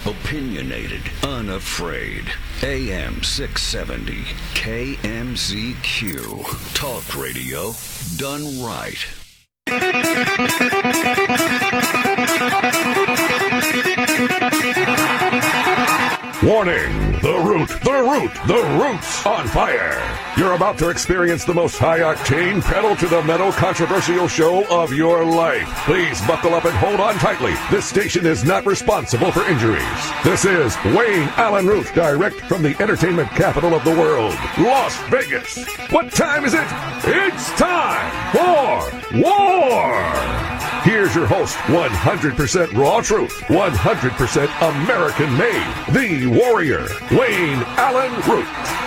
Opinionated, unafraid. AM 670, KMZQ. Talk radio done right. Warning! The root's on fire! You're about to experience the most high-octane, pedal-to-the-metal controversial show of your life. Please buckle up and hold on tightly. This station is not responsible for injuries. This is Wayne Allen Root, direct from the entertainment capital of the world, Las Vegas. What time is it? It's time for war! Here's your host, 100% raw truth, 100% American-made, the warrior, Wayne Allen Root.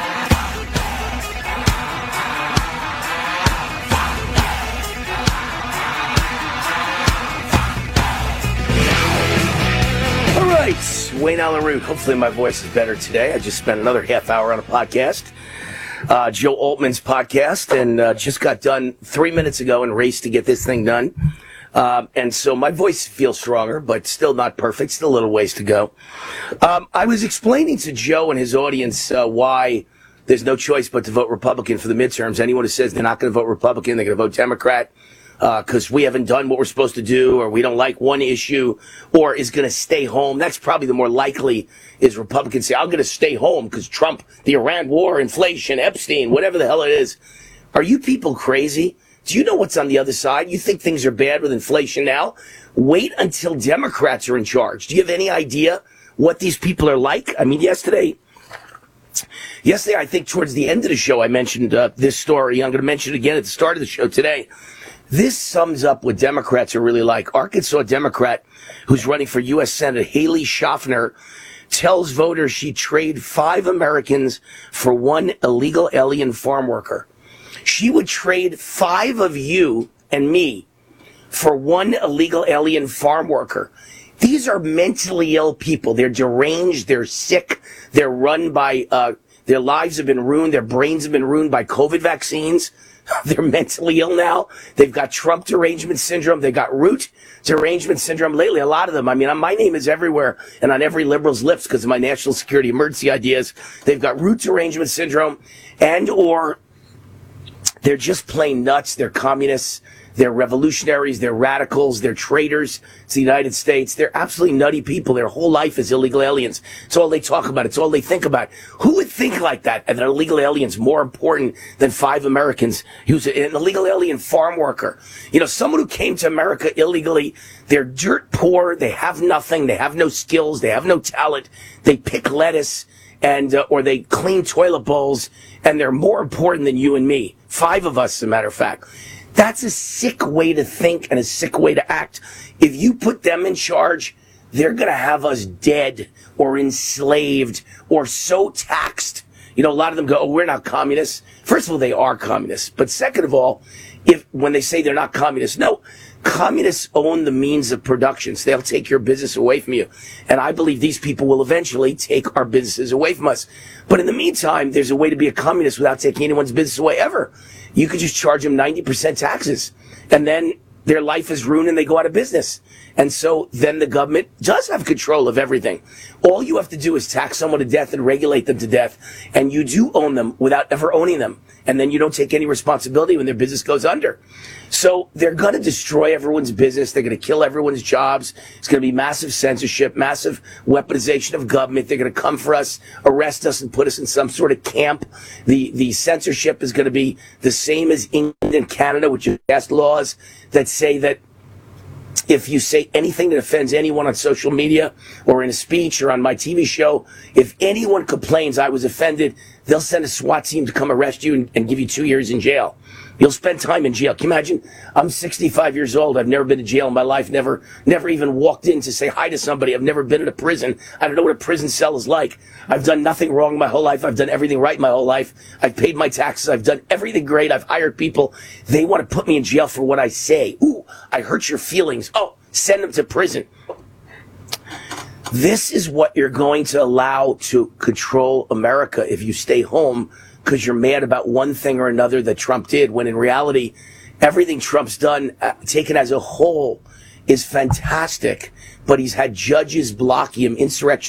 All right, Wayne Allen Root. Hopefully my voice is better today. I just spent another half hour on a podcast, Joe Altman's podcast, and just got done 3 minutes ago and raced to get this thing done. And so my voice feels stronger, but still not perfect. Still a little ways to go. I was explaining to Joe and his audience why there's no choice but to vote Republican for the midterms. Anyone who says they're not going to vote Republican, they're going to vote Democrat, because we haven't done what we're supposed to do, or we don't like one issue, or is going to stay home. That's probably the more likely, is Republicans say, I'm going to stay home because Trump, the Iran war, inflation, Epstein, whatever the hell it is. Are you people crazy? Do you know what's on the other side? You think things are bad with inflation now? Wait until Democrats are in charge. Do you have any idea what these people are like? I mean, yesterday, I think towards the end of the show, I mentioned this story. I'm going to mention it again at the start of the show today. This sums up what Democrats are really like. Arkansas Democrat who's running for U.S. Senate, Haley Schaffner, tells voters she'd trade 5 Americans for 1 illegal alien farm worker. She would trade 5 of you and me for 1 illegal alien farm worker. These are mentally ill people. They're deranged. They're sick. They're run by, their lives have been ruined. Their brains have been ruined by COVID vaccines. They're mentally ill now. They've got Trump derangement syndrome. They've got Root derangement syndrome. Lately, a lot of them. I mean, my name is everywhere and on every liberal's lips because of my national security emergency ideas. They've got Root derangement syndrome or they're just plain nuts. They're communists. They're revolutionaries. They're radicals. They're traitors to the United States. They're absolutely nutty people. Their whole life is illegal aliens. It's all they talk about. It's all they think about. Who would think like that? And an illegal alien's more important than 5 Americans. He was an illegal alien farm worker. You know, someone who came to America illegally. They're dirt poor. They have nothing. They have no skills. They have no talent. They pick lettuce and or they clean toilet bowls. And they're more important than you and me. 5 of us, as a matter of fact. That's a sick way to think and a sick way to act. If you put them in charge, they're going to have us dead or enslaved or so taxed. You know, a lot of them go, oh, we're not communists. First of all, they are communists. But second of all, when they say they're not communists, no, communists own the means of production. So they'll take your business away from you. And I believe these people will eventually take our businesses away from us. But in the meantime, there's a way to be a communist without taking anyone's business away ever. You could just charge them 90% taxes. And then their life is ruined and they go out of business. And so then the government does have control of everything. All you have to do is tax someone to death and regulate them to death. And you do own them without ever owning them. And then you don't take any responsibility when their business goes under. So they're going to destroy everyone's business. They're going to kill everyone's jobs. It's going to be massive censorship, massive weaponization of government. They're going to come for us, arrest us, and put us in some sort of camp. The censorship is going to be the same as England and Canada, which have passed laws that say that if you say anything that offends anyone on social media or in a speech or on my TV show, if anyone complains I was offended, they'll send a SWAT team to come arrest you and give you 2 years in jail. You'll spend time in jail. Can you imagine? I'm 65 years old. I've never been to jail in my life. Never even walked in to say hi to somebody. I've never been in a prison. I don't know what a prison cell is like. I've done nothing wrong my whole life. I've done everything right my whole life. I've paid my taxes. I've done everything great. I've hired people. They want to put me in jail for what I say. Ooh, I hurt your feelings. Oh, send them to prison. This is what you're going to allow to control America if you stay home because you're mad about one thing or another that Trump did, when in reality, everything Trump's done, taken as a whole, is fantastic. But he's had judges block him, insurrection